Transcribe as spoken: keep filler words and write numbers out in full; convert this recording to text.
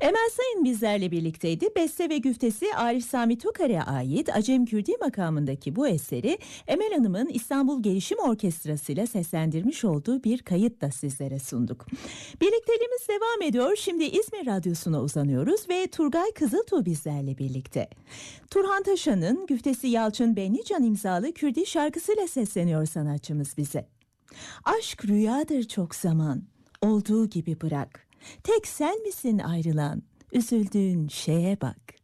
Emel Sayın bizlerle birlikteydi. Beste ve güftesi Arif Sami Tokar'a ait Acem Kürdi makamındaki bu eseri Emel Hanım'ın İstanbul Gelişim Orkestrası ile seslendirmiş olduğu bir kayıtla sizlere sunduk. Birlikteliğimiz devam ediyor. Şimdi İzmir Radyosu'na uzanıyoruz ve Turgay Kızıltuğ bizlerle birlikte. Turhan Taşan'ın güftesi Yalçın Benlican imzalı Kürdi şarkısıyla sesleniyor sanatçımız bize. Aşk rüyadır çok zaman, olduğu gibi bırak. Tek sen misin ayrılan, üzüldüğün şeye bak.